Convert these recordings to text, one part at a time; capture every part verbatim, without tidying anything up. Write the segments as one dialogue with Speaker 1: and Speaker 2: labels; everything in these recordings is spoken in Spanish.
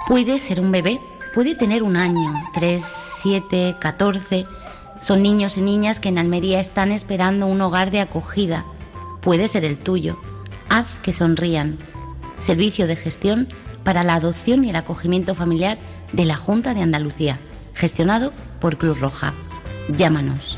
Speaker 1: Puede ser un bebé, puede tener un año, tres, siete, catorce. Son niños y niñas que en Almería están esperando un hogar de acogida. Puede ser el tuyo. Haz que sonrían. Servicio de gestión para la adopción y el acogimiento familiar de la Junta de Andalucía, gestionado por Cruz Roja. Llámanos.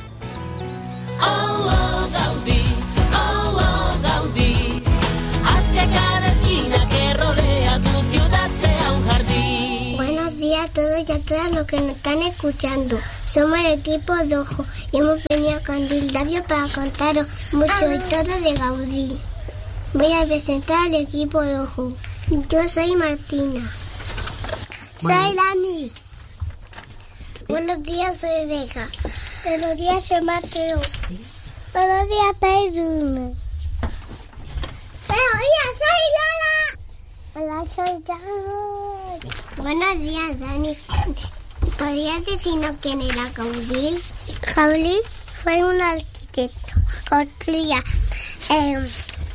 Speaker 2: Oh, oh, Gaudí, oh, oh, Gaudí, haz que cada esquina que rodea tu ciudad sea un jardín.
Speaker 3: Buenos días a todos y a todas los que nos están escuchando. Somos el equipo Dojo y hemos venido con Dildavio para contaros mucho y todo de Gaudí. Voy a presentar al equipo Dojo. Yo soy Martina. Bueno. Soy Lani. Buenos días, soy Vega. Buenos días, soy Mateo. ¿Sí? Buenos días, soy Duna. Buenos días, soy Lola. Hola, soy Dani. Buenos días, Dani. ¿Podrías decirnos quién era Gaudí? Gaudí fue un arquitecto. Construía eh,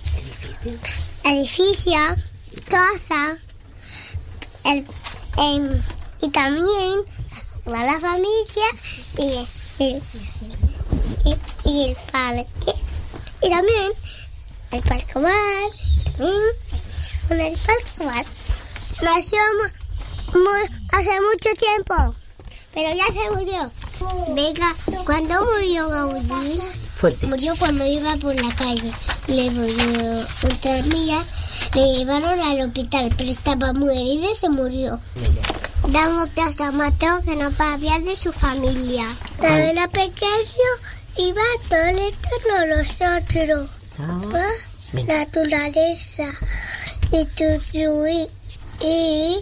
Speaker 3: edificios, casas, el, eh, y también a la familia y, y, y, y el parque. Y también el parque bar, también con el parque bar. Nació muy, hace mucho tiempo, pero ya se murió. Venga, ¿cuándo murió Gaudí?
Speaker 1: Fuerte.
Speaker 3: Murió cuando iba por la calle. Le murió un tranvía, le llevaron al hospital, pero estaba muy herido y se murió. Damos plazo a Mateo que no para hablar de su familia. Cuando era pequeño iba todo el entorno nosotros. ¿Ah? Naturaleza. Y Tuyuí. Y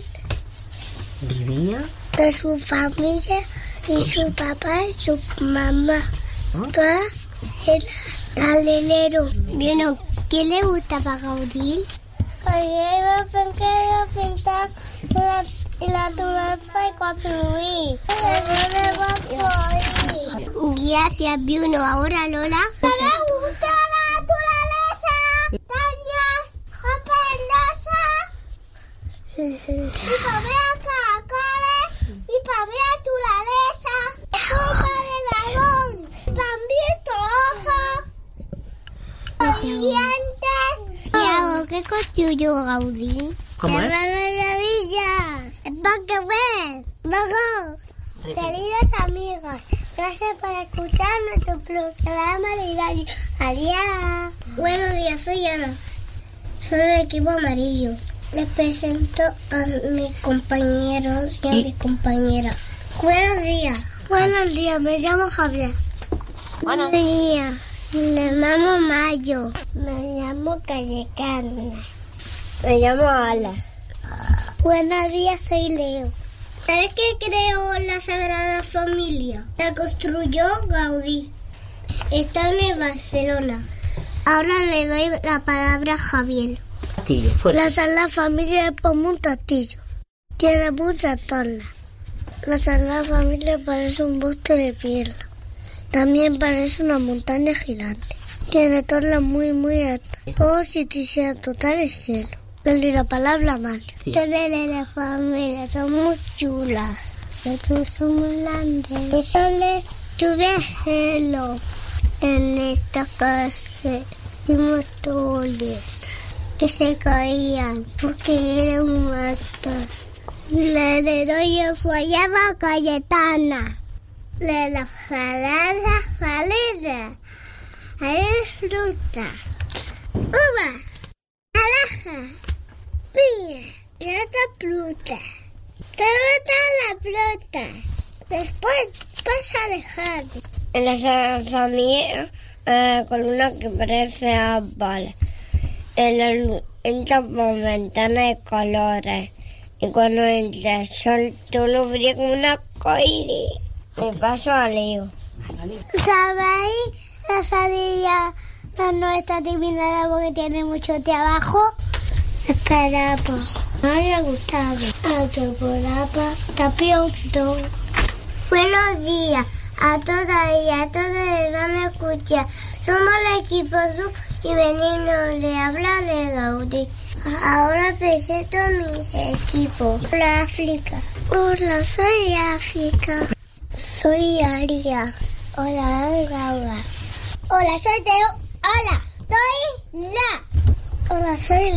Speaker 1: ¿vivía?
Speaker 3: De su familia y su papá y su mamá. ¿Ah? Era alelero. Bueno, ¿qué le gusta para Gaudí? Yo quiero pintar una, la naturaleza y construir. Gracias, Bruno. Ahora, Lola. ¡Me gusta la naturaleza! ¡Dañas! ¡Aprendosa! Y para mí caracoles y para mí naturaleza. ¡Junta de dragón! ¡También ojos! ¡Dientes! ¿Y hago qué construyó Gaudí?
Speaker 1: ¿Cómo es?
Speaker 3: ¡La maravilla! ¡Va que ver! ¡Vamos! Queridos amigos, gracias por escuchar nuestro programa de Dani. Adiós. Buenos días, soy Ana. Soy del equipo amarillo. Les presento a mis compañeros y a mis compañeras. Buenos días. Buenos días, me llamo Javier. Buenos días. Me llamo Mayo. Me llamo Cayetana. Me llamo Ala. Buenos días, soy Leo. ¿Sabes qué creó la Sagrada Familia? La construyó Gaudí. Está en Barcelona. Ahora le doy la palabra a Javier.
Speaker 1: Castillo, fuerte.
Speaker 3: La Sagrada Familia es como un castillo. Tiene muchas torres. La Sagrada Familia parece un busto de piedra. También parece una montaña gigante. Tiene torres muy, muy altas. Como si quisiera tocar el cielo. Le doy la palabra a Mario.
Speaker 1: Sí.
Speaker 3: Todas las familias son muy chulas. Nosotros somos grandes. Eso le tuve gelo en esta casa. Vimos toles que se caían porque eran muertos. La heroína fue llamada Cayetana. De la falada falida. Ahí es fruta. Uva. Naranja. Piña. Y otra fruta. Te gusta la fruta. Después pasa a dejar. En la familia, eh, con una que parece árbol. Entra por ventana de colores. Y cuando entra el sol, todo lo brilla como una arcoíris. Me paso a Leo. ¿Sabéis? La familia no está terminada porque tiene mucho trabajo. Esperamos. No le ha gustado. Otro porapa. Tapioso. Buenos días a todas y a todos que van a escuchar. Somos el equipo Zoom y venimos de hablar de Gaudí. Ahora presento mi equipo. Hola, África. Hola, soy África. Soy Aria. Hola, Laura. Hola, soy Teo. Hola, soy La. Hola, soy